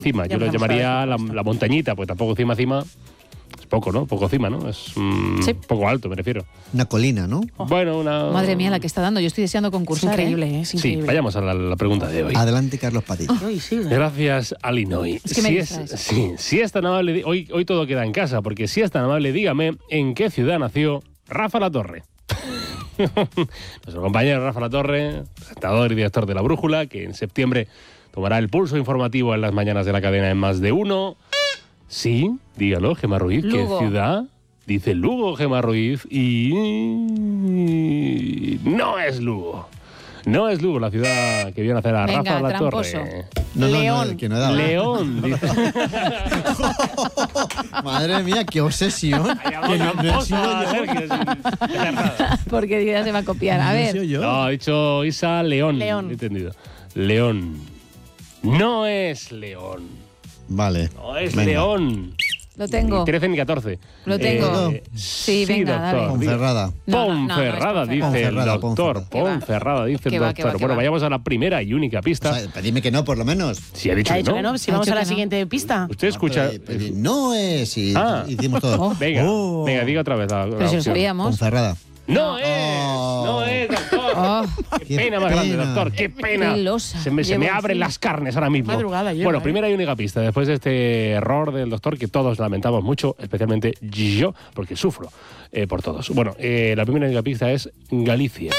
cima. Yo lo llamaría la montañita, pues tampoco cima. Es poco, ¿no? Poco cima, ¿no? Es poco alto, me refiero. Una colina, ¿no? Bueno, una... Madre mía, la que está dando. Yo estoy deseando concursar. Es increíble, es increíble. Sí, vayamos a la pregunta de hoy. Adelante, Carlos Padilla. Gracias, Alinoy. Es que me distraes. Si es tan amable, hoy todo queda en casa, porque si es tan amable, dígame en qué ciudad nació Rafa Latorre. Nuestro compañero Rafa Latorre, presentador y director de La Brújula, que en septiembre tomará el pulso informativo en las mañanas de la cadena en Más de Uno. Sí, dígalo, Gemma Ruiz. Lugo. ¿Qué ciudad? Dice Lugo, Gemma Ruiz. Y no es Lugo. No es Lugo la ciudad que vio nacer a Venga, Rafa tramposo. Latorre. León. Que no he dado. León, dice. Madre mía, qué obsesión. Que no he sido yo. Porque ya se va a copiar. A No he ver. sido yo. No, ha dicho Isa León. León. He entendido. León. No es León. Vale. No es Venga. León. Lo tengo. Ni 13 ni 14. Lo tengo. Sí, venga, doctor. dale. Ponferrada. Ponferrada, no, dice Ponferrada. el doctor. Ponferrada, dice el Que va, doctor. que Bueno, va. vayamos a la primera y única O pista. sea, dime que no, por lo menos. Si ha dicho Ha que dicho no. que no, si Ha vamos dicho a la que no. siguiente pista. Usted escucha. No es. Y hicimos todo. Venga, Oh. venga, diga otra vez la Pero si lo opción. sabíamos. Ponferrada. No es, Oh. no es, doctor. Oh, Qué pena más grande, pena. doctor, qué pena. Qué losa Se me llevo abren encima. las carnes ahora mismo. Madrugada lleva, Bueno, primera y única pista. Después de este error del doctor, que todos lamentamos mucho, especialmente yo, porque sufro por todos. Bueno, la primera y única pista es Galicia.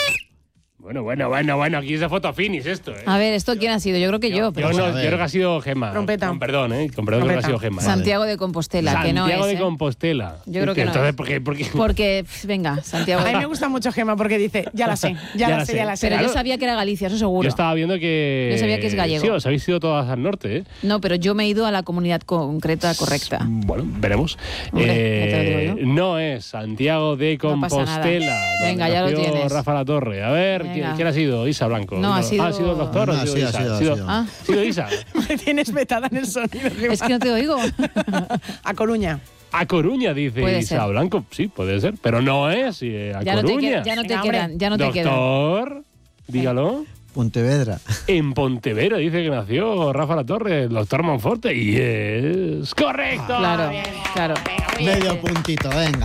Bueno, aquí es de fotofinis esto, ¿eh? a ver, ¿esto quién ha sido? Yo creo que yo. Yo, Pero no, bueno, a yo ver. creo que ha sido Gemma. Trompeta. Con perdón, creo que ha sido Gemma. Santiago de Compostela, que no Santiago es. de Compostela. Yo creo que no Entonces, es. ¿por qué? Porque, venga, Santiago. A mí me gusta mucho Gemma porque dice, ya la sé, ya la sé. Pero Claro. yo sabía que era Galicia, eso seguro. Yo estaba viendo que... Yo sabía que es gallego. Sí, os habéis ido todas al norte, ¿eh? No, pero yo me he ido a la comunidad concreta correcta. Bueno, veremos. Hombre, ya te lo digo yo. No es Santiago de No pasa nada. Compostela. Venga, donde ya lo nació tienes. Rafa Latorre. A ver, Venga. ¿quién ha sido? Isa Blanco. No, ha sido- ¿Ha sido el doctor o No, ha sido sí, ha Isa? sido, ha sido. Ah, ¿Ha sido Isa? Me tienes vetada en el sonido, Gemma. es que no te oigo. A Coruña. A Coruña, dice Puede Isa ser. Blanco. Sí, puede ser. Pero no es a Ya no te, Coruña. ya no te Venga, hombre. quedan, ya no te quedan. Doctor, dígalo. Pontevedra. En Pontevedra dice que nació Rafa Latorre, el doctor Monforte. Y es correcto. Claro, claro. Medio puntito, venga.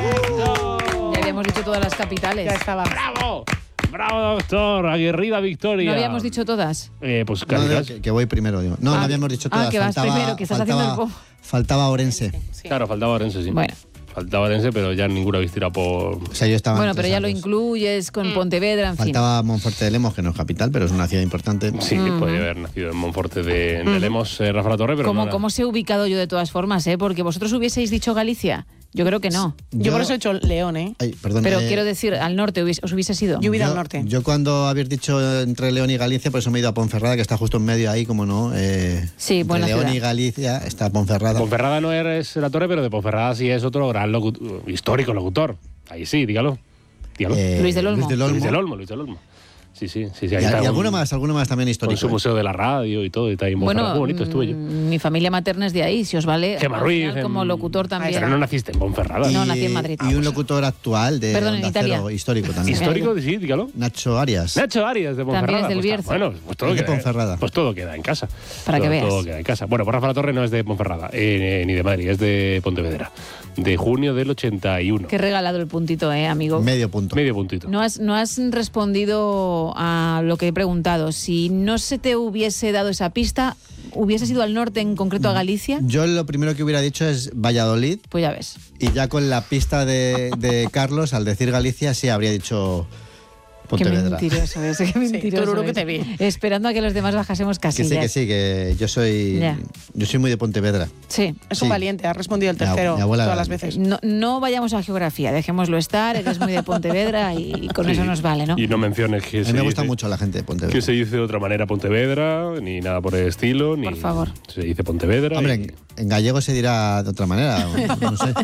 Ya habíamos dicho todas las capitales. Ya estaba. ¡Bravo! ¡Bravo, doctor! Aguerrida victoria. ¿No habíamos dicho todas? Pues No, Cádiz. que voy primero, digo. No, no habíamos dicho todas. que vas primero, que estás haciendo el po. Faltaba Orense. Claro, faltaba Orense, sí. Bueno. Faltaba Orense, pero ya ninguna habéis tirado por... O sea, yo estaba. Bueno, entre pero ya lo esas dos. incluyes con Pontevedra, en fin. Faltaba Monforte de Lemos, que no es capital, pero es una ciudad importante. Sí, podría haber nacido en Monforte de Lemos, Rafa Latorre, pero no era. ¿Cómo os he ubicado yo de todas formas, Porque vosotros hubieseis dicho Galicia. Yo creo que no. Yo por eso he hecho León, ¿eh? Ay, perdón. Pero quiero decir, al norte os hubiese ido. Yo hubiera al norte. Yo cuando habéis dicho entre León y Galicia, por eso me he ido a Ponferrada, que está justo en medio ahí, como no. Sí, entre buena León ciudad. y Galicia está Ponferrada. Ponferrada no eres la torre, pero de Ponferrada sí es otro gran histórico locutor. Ahí sí, dígalo. Dígalo. Luis del Olmo. Luis del Olmo. Luis del Olmo. Sí, ahí Y está. alguno más también Con histórico. su museo de la radio y todo, y está ahí en Ponferrada. Bueno, Muy bonito estuve yo. mi familia materna es de ahí, si os vale. Gemma al Ruiz. final, como locutor también. Pero no naciste en Ponferrada. No, nací en Madrid. Y un locutor actual de Perdón, en Onda Italia. Cero, histórico también. Histórico, sí, dígalo. Nacho Arias. Nacho Arias de Ponferrada. También es del Pues, Bierzo. bueno, pues todo, Es de queda, Ponferrada. pues todo queda en casa. Para que veas. Todo queda en casa. Bueno, pues Rafa Latorre no es de Ponferrada, ni de Madrid, es de Pontevedra. De junio del 81. Qué regalado el puntito, amigo. Medio punto. Medio puntito. No has respondido a lo que he preguntado. Si no se te hubiese dado esa pista, ¿hubieses ido al norte, en concreto a Galicia? Yo lo primero que hubiera dicho es Valladolid, Pues ya ves. y ya con la pista de Carlos, al decir Galicia, sí habría dicho Pontevedra. Qué mentiroso es, qué mentiroso tururú que es. te vi. Esperando a que los demás bajásemos Que casillas. sí, que yo soy Ya. muy de Pontevedra. Sí. Es Sí. un valiente, ha respondido el tercero Mi abuela- todas las veces. No vayamos a geografía, dejémoslo estar, eres muy de Pontevedra y con eso nos vale, ¿no? Y no menciones que A mí se me gusta dice- mucho la gente de Pontevedra. que se dice de otra manera Pontevedra, ni nada por el estilo. Ni Por favor. Se dice Pontevedra. Hombre, y- en gallego se dirá de otra manera, no sé.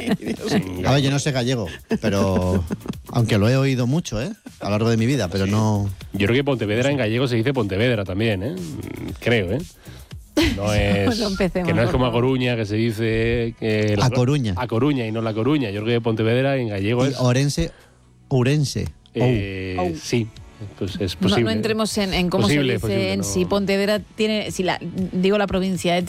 A ver, yo no sé gallego, pero aunque lo he oído mucho, a lo largo de mi vida, pero no. Yo creo que Pontevedra en gallego se dice Pontevedra también, Creo, No es, No empecemos, que no es por como a favor. Coruña, que se dice... A Coruña. A Coruña y no La Coruña. Yo creo que Pontevedra en gallego Y es... Ourense. Sí. pues es No, posible. no entremos en cómo Posible, se dice posible, en no. si Pontevedra tiene, si la provincia